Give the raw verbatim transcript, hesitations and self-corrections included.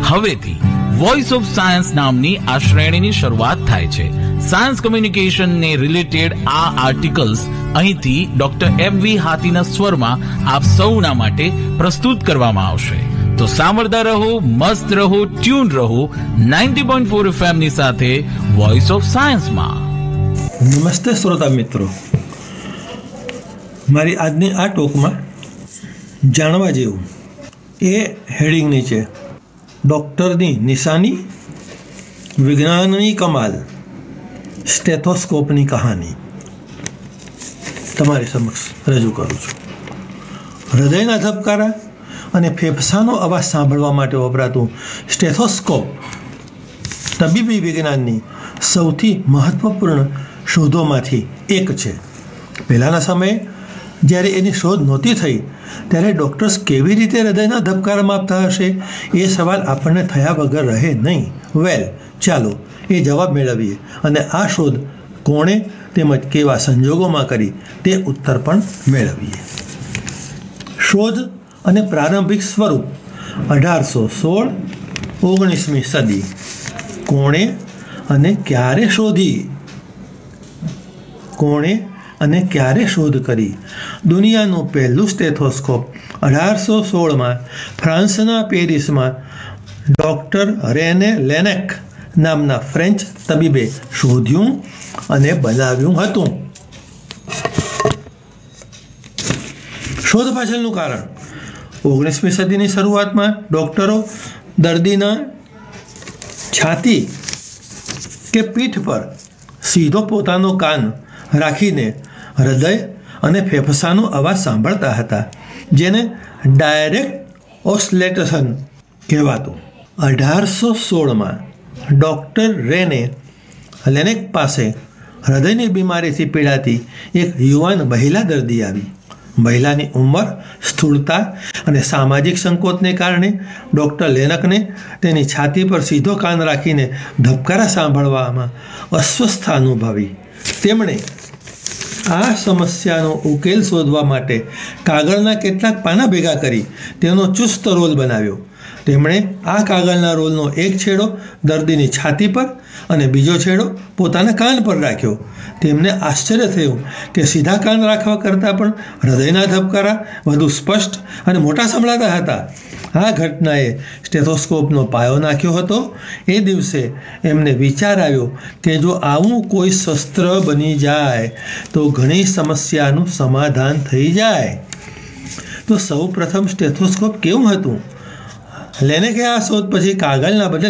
હવેથી voice of science નામની આ શ્રેણીની શરૂઆત થાય છે. સાયન્સ કમ્યુનિકેશન ને રિલેટેડ આ આર્ટિકલ્સ અહીંથી ડોક્ટર એમ વી હાથીના સ્વરમાં આપ સૌના માટે પ્રસ્તુત કરવામાં આવશે. તો સાંભળતા રહો, મસ્ત રહો, ટ્યુન રહો નાઇન્ટી પોઈન્ટ ફોર એફએમ ની સાથે વોઇસ ઓફ સાયન્સમાં. નમસ્તે શ્રોતા મિત્રો, મારી આજની આ ટોકમાં જાણવા જેવું એ હેડિંગ નીચે ડૉક્ટરની નિશાની, વિજ્ઞાનની કમાલ, સ્ટેથોસ્કોપની કહાની તમારી સમક્ષ રજૂ કરું છું. હૃદયના ધબકારા અને ફેફસાનો અવાજ સાંભળવા માટે વપરાતું સ્ટેથોસ્કોપ તબીબી વિજ્ઞાનની સૌથી મહત્વપૂર્ણ શોધોમાંથી એક છે. પહેલાંના સમયે જ્યારે એની શોધ નહોતી થઈ ત્યારે ડૉક્ટર્સ કેવી રીતે હૃદયના ધબકારા માપતા હશે એ સવાલ આપણને થયા વગર રહે નહીં. વેલ, ચાલો એ જવાબ મેળવીએ અને આ શોધ કોણે તેમજ કેવા સંજોગોમાં કરી તે ઉત્તર પણ મેળવીએ. શોધ અને પ્રારંભિક સ્વરૂપ અઢારસો સોળ ઓગણીસમી સદી. કોણે અને ક્યારે શોધી કોણે અને ક્યારે શોધ કરી? દુનિયાનું પહેલું સ્ટેથોસ્કોપ અઢારસો સોળમાં ફ્રાન્સના પેરિસમાં ડૉક્ટર રેને લેનેક નામના ફ્રેન્ચ તબીબે શોધ્યું અને બનાવ્યું હતું. શોધ પાછળનું કારણ: ઓગણીસમી સદીની શરૂઆતમાં ડૉક્ટરો દર્દીના છાતી કે પીઠ પર સીધો પોતાનો કાન રાખીને હૃદય અને ફેફસાનો અવાજ સાંભળતા હતા, જેને ડાયરેક્ટ ઓસ્લેટેશન કહેવાતું. અઢારસો સોળમાં ડૉક્ટર રેને લેનેક પાસે હૃદયની બીમારીથી પીડાતી એક યુવાન મહિલા દર્દી આવી. મહિલાની ઉંમર, સ્થૂળતા અને સામાજિક સંકોચને કારણે ડૉક્ટર લેનકને તેની છાતી પર સીધો કાન રાખીને ધબકારા સાંભળવામાં અસ્વસ્થતા અનુભવી. તેમણે આ સમસ્યાનો ઉકેલ શોધવા માટે કાગળના કેટલાક પાના ભેગા કરી તેનો ચુસ્ત રોલ બનાવ્યો. તેમણે આ કાગળના રોલનો એક છેડો દર્દીની છાતી પર અને બીજો છેડો પોતાના કાન પર રાખ્યો. તેમને આશ્ચર્ય થયું કે સીધા કાન રાખવા કરતાં પણ હૃદયના ધબકારા વધુ સ્પષ્ટ અને મોટા સંભળાતા હતા. આ ઘટનાએ સ્ટેથોસ્કોપનો પાયો નાખ્યો હતો. એ દિવસે એમને વિચાર આવ્યો કે જો આવું કોઈ શસ્ત્ર બની જાય તો ઘણી સમસ્યાનું સમાધાન થઈ જાય. તો સૌ પ્રથમ સ્ટેથોસ્કોપ કેવું હતું? લેનેકે આ શોધ પછી કાગળના બદલે